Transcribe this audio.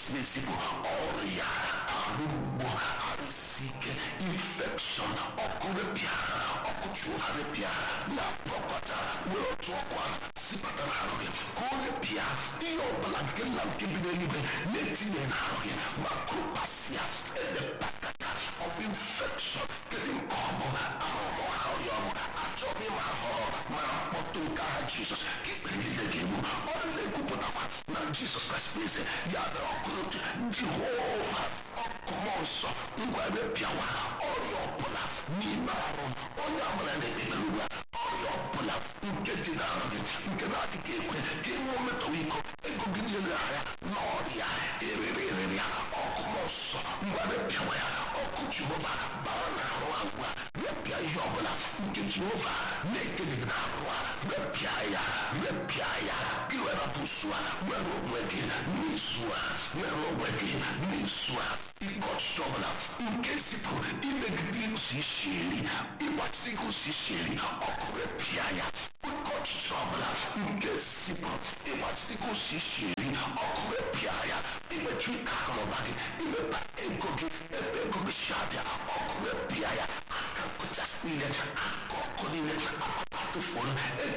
esi esipụ ọrịa arụ mgbu arụ isi ike infection ọkụ repịa ọkụ chụọ repịa na prọpata were otu ọkụ ahụ sipata n'arụ gị ka o repịa ihe ọbụla nke nna nke bi n'eluigwe na-etinye n'arụ gị ma kụpasịa elepakata of infection kedu nke ọ bụ ahụhụ ọrịa ọrụ achọghị m ahụhụ ma mkpọtụ nke aha Jizọs ka ikpere niile ga-egbu ọrụ na-ekwupụtakwa na Jizọs Kraịst eze ya dara ọkụ Jehova ọkụ mmụọ nsọ ngwa repịawa ọrịa ọbụla n'ime arụ onye ọbụla na-ekpere ugbu a ọrịa ọbụla nke dị n'arụ gị nke na-adịghị ekwe ka ịnwe metọwa iko ego gị niile ahịa na ọrịa erere ya ọkụ mmụọ nsọ ngwa repịawa ya ọkụ Jehova bara n'arụ agwa repịa ihe ọbụla nke Jehova na-ekeneghị n'arụ a repịa ya iwerapụsụ a nwere onwe gị n'izu a nwere onwe gị n'izu a ike ọchịchị ọbụla nke zipụrụ imegide ụzọ isi eri ịgbatị gị ụzọ isi eri ọkụ repịa ya ike ọchịchị ọbụla nke zipụrụ ịgbatị gị ụzọ isi eri ọkụ repịa ya imechu ike akụnụba gị imepa ego gị ebe ego gị si abịa ọkụ repịa ya aka nkụchasị niile aka ọkụ niile akpata tụfuru ego